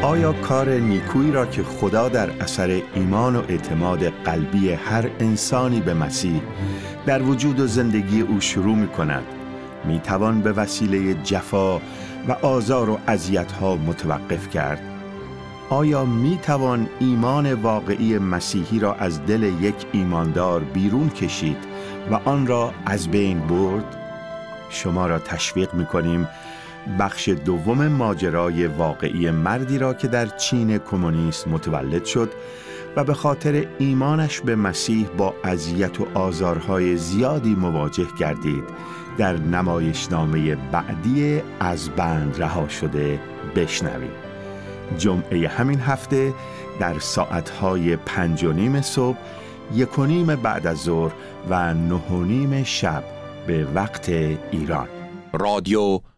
آیا کار نیکویی را که خدا در اثر ایمان و اعتماد قلبی هر انسانی به مسیح در وجود و زندگی او شروع می کند می توان به وسیله جفا و آزار و اذیت‌ها متوقف کرد؟ آیا می توان ایمان واقعی مسیحی را از دل یک ایماندار بیرون کشید و آن را از بین برد؟ شما را تشویق می کنیم بخش دوم ماجرای واقعی مردی را که در چین کمونیست متولد شد و به خاطر ایمانش به مسیح با اذیت و آزارهای زیادی مواجه گردید در نمایشنامه بعدی از بند رها شده بشنویم. جمعه همین هفته در ساعتهای 5:30 صبح، 1:30 بعد از ظهر و 9:30 شب به وقت ایران. رادیو